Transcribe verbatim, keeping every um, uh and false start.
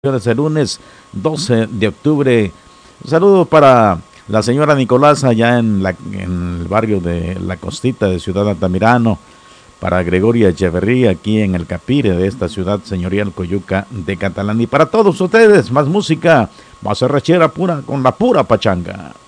Desde el lunes doce de octubre. Saludos para la señora Nicolás allá en, la, en el barrio de La Costita de Ciudad Altamirano, para Gregoria Echeverría aquí en el Capire de esta ciudad señorial Coyuca de Catalán, y para todos ustedes más música, más arrechera pura con la pura pachanga.